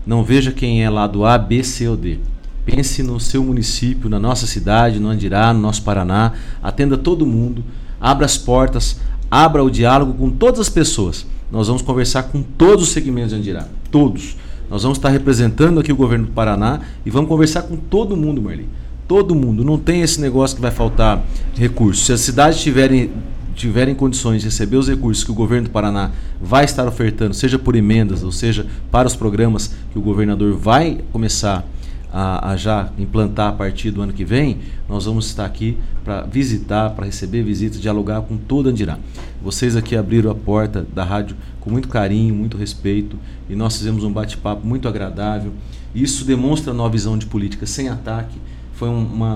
Não veja quem é lado A, B, C ou D. Pense no seu município, na nossa cidade, no Andirá, no nosso Paraná. Atenda todo mundo, abra as portas, abra o diálogo com todas as pessoas. Nós vamos conversar com todos os segmentos de Andirá, todos. Nós vamos estar representando aqui o governo do Paraná e vamos conversar com todo mundo, Marli. Todo mundo. Não tem esse negócio que vai faltar recursos. Se as cidades tiverem condições de receber os recursos que o governo do Paraná vai estar ofertando, seja por emendas, ou seja, para os programas que o governador vai começar a já implantar a partir do ano que vem, nós vamos estar aqui para visitar, para receber visitas, dialogar com todo Andirá. Vocês aqui abriram a porta da rádio com muito carinho, muito respeito, e nós fizemos um bate-papo muito agradável. Isso demonstra a nova visão de política sem ataque. Foi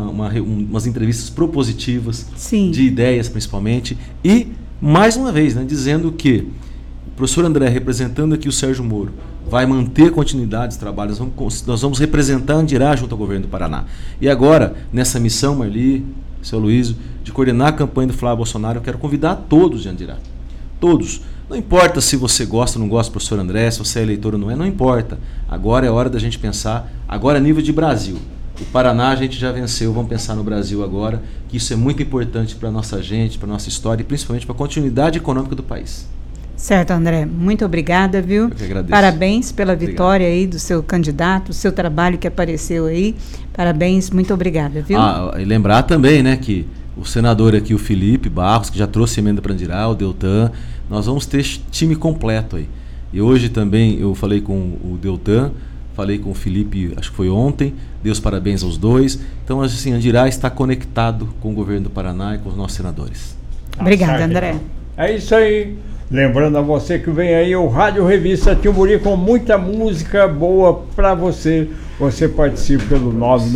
umas entrevistas propositivas, sim, de ideias principalmente, e mais uma vez, né, dizendo que o professor André, representando aqui o Sérgio Moro, vai manter continuidade dos trabalhos, nós vamos representar Andirá junto ao governo do Paraná. E agora, nessa missão, Marli, seu Luísio, de coordenar a campanha do Flávio Bolsonaro, eu quero convidar todos de Andirá. Todos. Não importa se você gosta ou não gosta do professor André, se você é eleitor ou não importa. Agora é hora da gente pensar, agora a nível de Brasil. O Paraná a gente já venceu, vamos pensar no Brasil agora, que isso é muito importante para a nossa gente, para a nossa história e principalmente para a continuidade econômica do país. Certo, André. Muito obrigada, viu? Eu que agradeço. Parabéns pela vitória aí do seu candidato, o seu trabalho que apareceu aí. Parabéns, muito obrigada, viu? E lembrar também, né, que o senador aqui, o Felipe Barros, que já trouxe emenda para Andirá, o Deltan, nós vamos ter time completo aí. E hoje também eu falei com o Deltan, falei com o Felipe, acho que foi ontem, dei os parabéns aos dois. Então, assim, Andirá está conectado com o governo do Paraná e com os nossos senadores. Obrigada, André. É isso aí. Lembrando a você que vem aí o Rádio Revista Timburi com muita música boa para você. Você participa pelo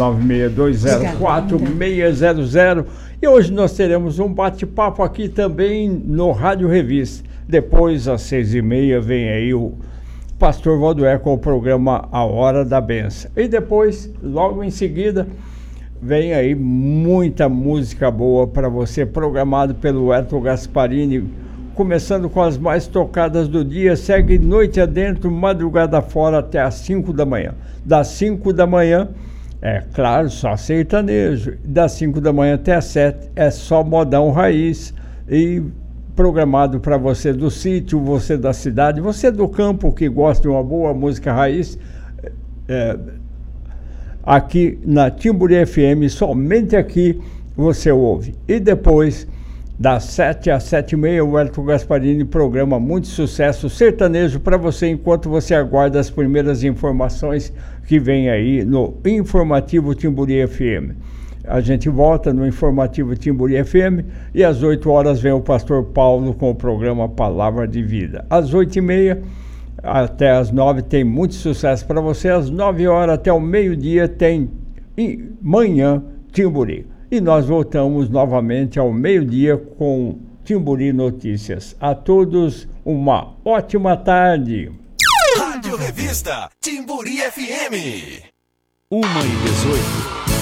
996204600. E hoje nós teremos um bate-papo aqui também no Rádio Revista. Depois, às 6h30, vem aí o Pastor Valdoé com o programa A Hora da Benção. E depois, logo em seguida, vem aí muita música boa para você, programado pelo Edson Gasparini, começando com as mais tocadas do dia. Segue noite adentro, madrugada fora até às 5 da manhã. Das 5 da manhã, é claro, só sertanejo. Das 5 da manhã até às 7 é só modão raiz. E programado para você do sítio, você da cidade, você do campo que gosta de uma boa música raiz, aqui na Timburi FM, somente aqui você ouve. E depois, das 7 às 7h30, o Elton Gasparini programa muito sucesso sertanejo para você, enquanto você aguarda as primeiras informações que vem aí no Informativo Timburi FM. A gente volta no Informativo Timburi FM e às 8 horas vem o pastor Paulo com o programa Palavra de Vida. Às 8h30 até às 9 tem muito sucesso para você. Às 9 horas até o meio-dia tem Manhã Timburi. E nós voltamos novamente ao meio-dia com Timburi Notícias. A todos, uma ótima tarde. Rádio Revista Timburi FM. 1h18.